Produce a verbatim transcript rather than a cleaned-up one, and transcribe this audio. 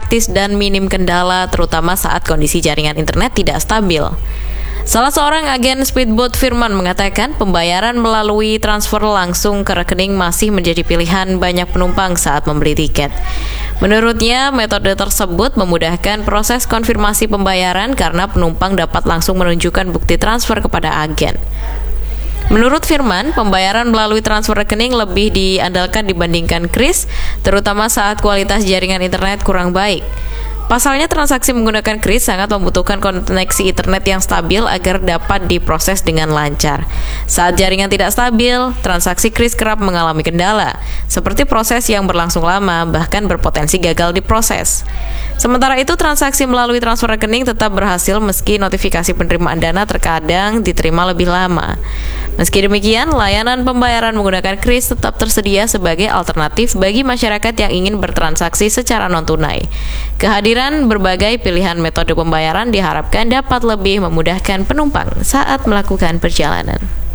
praktis dan minim kendala, terutama saat kondisi jaringan internet tidak stabil. Salah seorang agen speedboat Firman mengatakan pembayaran melalui transfer langsung ke rekening masih menjadi pilihan banyak penumpang saat membeli tiket. Menurutnya, metode tersebut memudahkan proses konfirmasi pembayaran karena penumpang dapat langsung menunjukkan bukti transfer kepada agen. Menurut Firman, pembayaran melalui transfer rekening lebih diandalkan dibandingkan kris, terutama saat kualitas jaringan internet kurang baik. Pasalnya, transaksi menggunakan kris sangat membutuhkan koneksi internet yang stabil agar dapat diproses dengan lancar. Saat jaringan tidak stabil, transaksi kris kerap mengalami kendala, seperti proses yang berlangsung lama, bahkan berpotensi gagal diproses. Sementara itu, transaksi melalui transfer rekening tetap berhasil meski notifikasi penerimaan dana terkadang diterima lebih lama. Meski demikian, layanan pembayaran menggunakan kris tetap tersedia sebagai alternatif bagi masyarakat yang ingin bertransaksi secara non-tunai. Kehadiran berbagai pilihan metode pembayaran diharapkan dapat lebih memudahkan penumpang saat melakukan perjalanan.